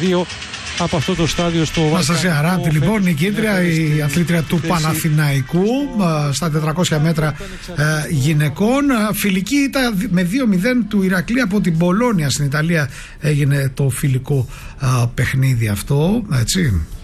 2 από αυτό το στάδιο στο Αναστασία Αράτη, λοιπόν, νικήτρια, η αθλήτρια του Παναθηναϊκού στα 400 μέτρα γυναικών. Φιλική ήταν με 2-0 του Ηρακλή από την Μπολόνια στην Ιταλία, έγινε το φιλικό παιχνίδι αυτό, έτσι.